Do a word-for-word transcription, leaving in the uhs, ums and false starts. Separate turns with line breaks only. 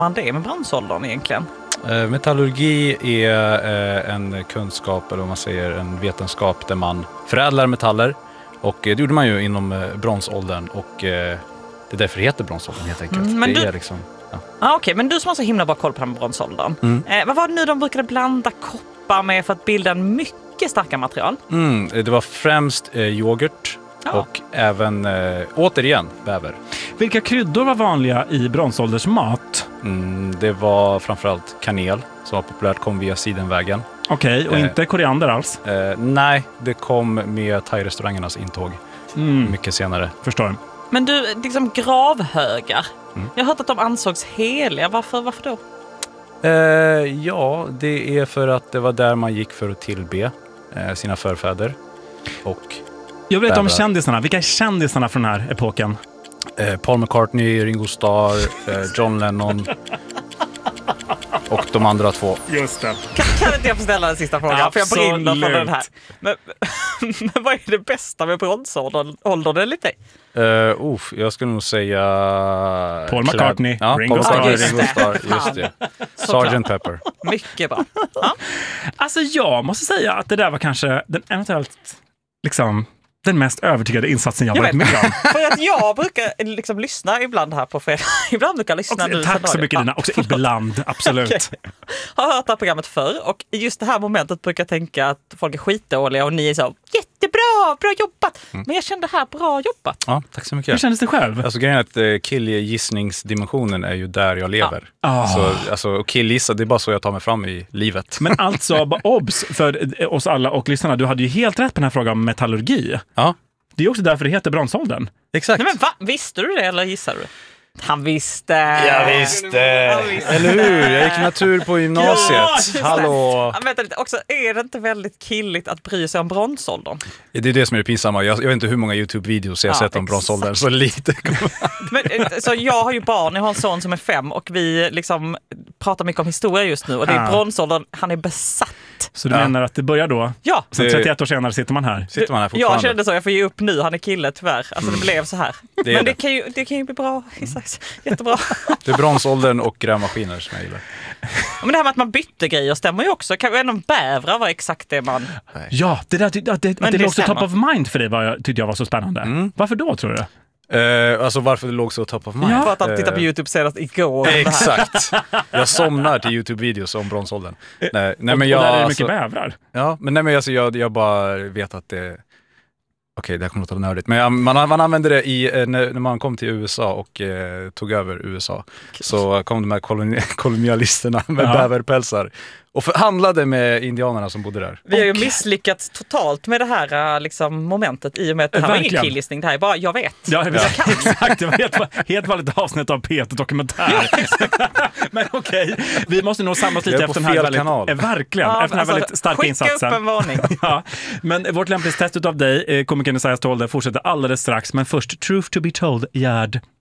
man det med bronsåldern egentligen?
Eh, metallurgi är eh, en kunskap, eller vad man säger, en vetenskap där man förädlar metaller. Och eh, det gjorde man ju inom eh, bronsåldern. Och eh, det är därför det heter bronsåldern helt enkelt.
Mm, men
det
du...
är liksom... Ja.
Ah, Okej, okay. Men du som har så himla bra koll på den med bronsåldern.
Mm.
Eh, vad var det nu de brukade blanda koppar med för att bilda en mycket starka material?
Mm, det var främst eh, yoghurt
ja.
och även, eh, återigen, bäver.
Vilka kryddor var vanliga i bronsålders mat?
Mm, det var framförallt kanel som var populärt, kom via sidenvägen.
Okej, okay, och eh, inte koriander alls?
Eh, nej, det kom med thai-restaurangernas intåg mm. mycket senare.
Förstår.
Men du, liksom gravhögar.
Mm.
Jag har hört att de ansågs heliga. Varför, varför då?
Eh, ja, det är för att det var där man gick för att tillbe eh, sina förfäder. Och
jag vet om kändisarna. Vilka är kändisarna från den här epoken?
Eh, Paul McCartney, Ringo Starr, eh, John Lennon och de andra två.
Just det.
Kan, kan inte jag få ställa den sista frågan?
Absolut.
För jag brinner för den här. Men, men vad är det bästa med bronsåldern? Åldern är lite...
Uh, uh, jag skulle nog säga...
Paul McCartney,
ja,
Ringo
Paul
Starr.
McCartney, Ringo Starr. Just det. sergeant Pepper.
Mycket bra. Ja.
Alltså jag måste säga att det där var kanske den eventuellt liksom... den mest övertygade insatsen jag, jag varit vet. med om.
För att jag brukar liksom lyssna ibland här på fredag. Ibland brukar jag lyssna
också,
nu.
Tack så mycket, Dina. Också ibland, absolut. Okay.
Har hört det här programmet förr och i just det här momentet brukar jag tänka att folk är skitdåliga och ni är så jättebra, bra jobbat. Mm. Men jag kände här, bra jobbat.
Ja, tack så mycket.
Hur kändes det själv?
Alltså grejen är att eh, killgissningsdimensionen är ju där jag lever.
Ja. Oh.
Så alltså, och killgissa, det är bara så jag tar mig fram i livet.
Men alltså, obs för oss alla och lyssnarna, du hade ju helt rätt på den här frågan om metallurgi.
Ja.
Det är också därför det heter bronsåldern.
Exakt.
Nej, men va? Visste du det eller gissar du? Han visste.
Jag visste. Eller hur? Jag gick natur på gymnasiet. Ja, hallå.
Ja, vänta lite. Också, är det inte väldigt killigt att bry sig om bronsåldern?
Det är det som är det pinsamma. Jag, jag vet inte hur många YouTube-videos jag har ja, sett om bronsåldern. Så lite.
Men, så jag har ju barn, jag har en son som är fem och vi liksom pratar mycket om historia just nu. Och det är ja. bronsåldern, han är besatt.
Så du
ja.
menar att det börjar då?
Ja.
Sen trettioett år senare sitter man här.
Sitter man här fortfarande?
Jag kände så, jag får ge upp nu, han är kille tyvärr. Alltså det blev så här.
Det
Men det,
det.
Kan ju, det kan ju bli bra, jättebra.
Det är bronsåldern och grävmaskiner som jag gillar.
Men det här med att man bytte grejer stämmer ju också. Kan en av bävrar vara exakt det man...
Ja, det där det, det, det, det låg så top of mind för dig var jag, tyckte jag var så spännande. Mm. Varför då, tror du?
Uh, alltså varför det låg så top of mind?
Ja. För att han tittade på YouTube senast igår.
Exakt. Jag somnar till YouTube-videos om bronsåldern. Nej, nej,
och,
men jag,
och där är det
alltså,
mycket bävrar.
Ja, men nej, men alltså, jag, jag bara vet att det... Okej, det här kommer att låta nördigt. Men ja, man, man använde det i, när, när man kom till U S A och eh, tog över U S A. Så kom de här koloni, kolonialisterna med ja. bäverpälsar och förhandlade med indianerna som bodde där.
Vi har ju misslyckats totalt med det här liksom, momentet i och med att det här Verkligen. var ingen killgissning. Det här är bara, jag vet.
Ja, ja. Exakt. Det var helt, helt vanligt avsnitt av P ett dokumentär. Men okej, okay. vi måste nog samlas lite efter den här väldigt, kanal. Eh, verkligen,
ja,
efter den här
alltså,
väldigt starka insatsen.
Skicka upp en varning.
Ja. Men vårt lämplighetstest av dig, komikern Esaias Tolde, fortsätter alldeles strax. Men först, Truth to be told, Gerd.